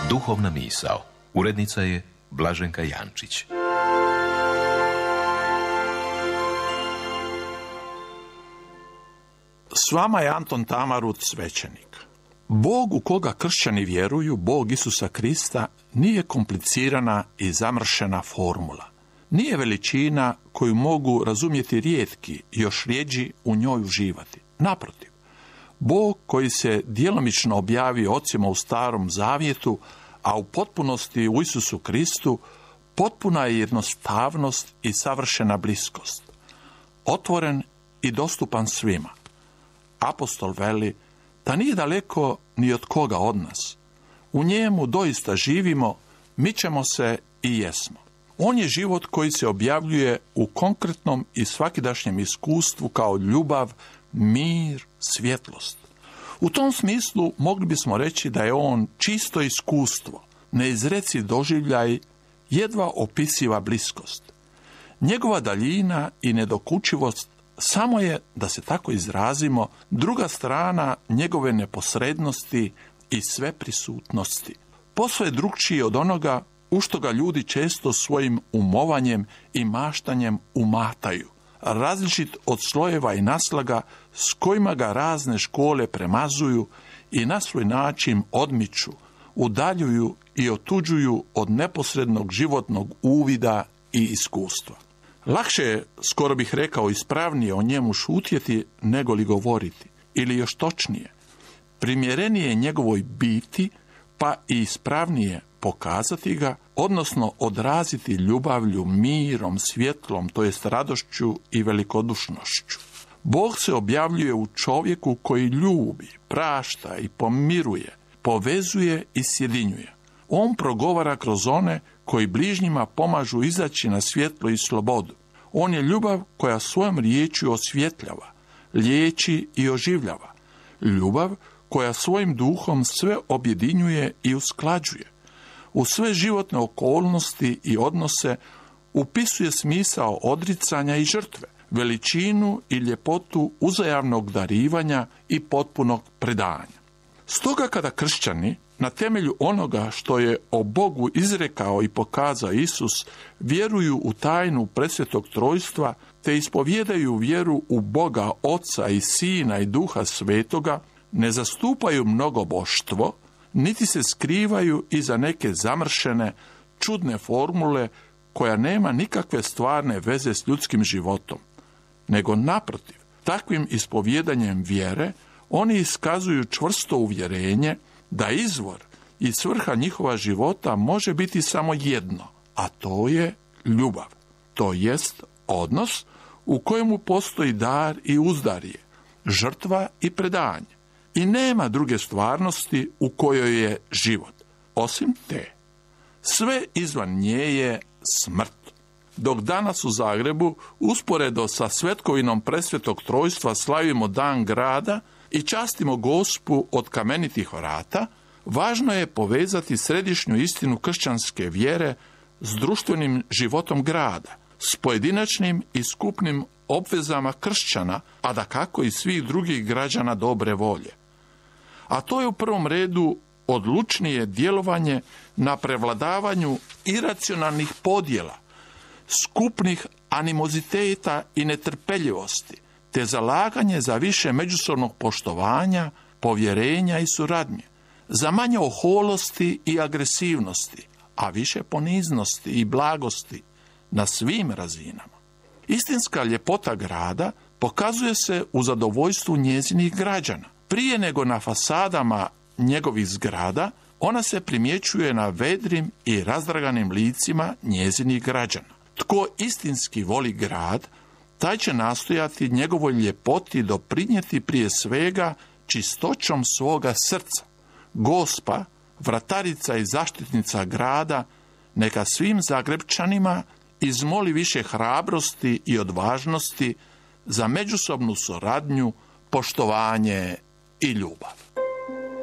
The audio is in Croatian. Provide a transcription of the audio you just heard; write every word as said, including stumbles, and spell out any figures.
Duhovna misao. Urednica je Blaženka Jančić. S vama je Anton Tamarut, svećenik. Bog u koga kršćani vjeruju, Bog Isusa Krista, nije komplicirana i zamršena formula. Nije veličina koju mogu razumjeti rijetki, još rjeđi u njoj uživati. Naprotiv, Bog koji se djelomično objavio ocima u Starom Zavjetu, a u potpunosti u Isusu Kristu, potpuna je jednostavnost i savršena bliskost. Otvoren i dostupan svima. Apostol veli da nije daleko ni od koga od nas. U njemu doista živimo, mičemo se i jesmo. On je život koji se objavljuje u konkretnom i svakidašnjem iskustvu kao ljubav, mir, svjetlost. U tom smislu mogli bismo reći da je on čisto iskustvo, neizreci doživljaj, jedva opisiva bliskost. Njegova daljina i nedokučivost samo je, da se tako izrazimo, druga strana njegove neposrednosti i sveprisutnosti. Posve je drukčiji od onoga u što ga ljudi često svojim umovanjem i maštanjem umataju, različit od slojeva i naslaga s kojima ga razne škole premazuju i na svoj način odmiču, udaljuju i otuđuju od neposrednog životnog uvida i iskustva. Lakše je, skoro bih rekao, ispravnije o njemu šutjeti nego li govoriti, ili još točnije, primjerenije njegovoj biti, pa i ispravnije pokazati ga, odnosno odraziti ljubavlju, mirom, svjetlom, to jest radošću i velikodušnošću. Bog se objavljuje u čovjeku koji ljubi, prašta i pomiruje, povezuje i sjedinjuje. On progovara kroz one koji bližnjima pomažu izaći na svjetlo i slobodu. On je ljubav koja svojom riječju osvjetljava, liječi i oživljava. Ljubav koja svojim duhom sve objedinjuje i usklađuje. U sve životne okolnosti i odnose upisuje smisao odricanja i žrtve, veličinu i ljepotu uzajamnog darivanja i potpunog predanja. Stoga kada kršćani, na temelju onoga što je o Bogu izrekao i pokazao Isus, vjeruju u tajnu presvetog trojstva, te ispovjedaju vjeru u Boga, Oca i Sina i Duha Svetoga, ne zastupaju mnogoboštvo, niti se skrivaju iza neke zamršene, čudne formule koja nema nikakve stvarne veze s ljudskim životom, nego naprotiv, takvim ispovjedanjem vjere oni iskazuju čvrsto uvjerenje da izvor i svrha njihova života može biti samo jedno, a to je ljubav, to jest odnos u kojemu postoji dar i uzdarje, žrtva i predanje. I nema druge stvarnosti u kojoj je život, osim te. Sve izvan nje je smrt. Dok danas u Zagrebu, usporedo sa svetkovinom presvetog trojstva, slavimo dan grada i častimo Gospu od kamenitih vrata, važno je povezati središnju istinu kršćanske vjere s društvenim životom grada, s pojedinačnim i skupnim obvezama kršćana, a dakako i svih drugih građana dobre volje. A to je u prvom redu odlučnije djelovanje na prevladavanju iracionalnih podjela, skupnih animoziteta i netrpeljivosti, te zalaganje za više međusobnog poštovanja, povjerenja i suradnje, za manje oholosti i agresivnosti, a više poniznosti i blagosti na svim razinama. Istinska ljepota grada pokazuje se u zadovoljstvu njezinih građana. Prije nego na fasadama njegovih zgrada, ona se primjećuje na vedrim i razdraganim licima njezinih građana. Tko istinski voli grad, taj će nastojati njegovoj ljepoti doprinijeti prije svega čistoćom svoga srca. Gospa, vratarica i zaštitnica grada, neka svim Zagrebčanima izmoli više hrabrosti i odvažnosti za međusobnu suradnju, poštovanje i ljubav.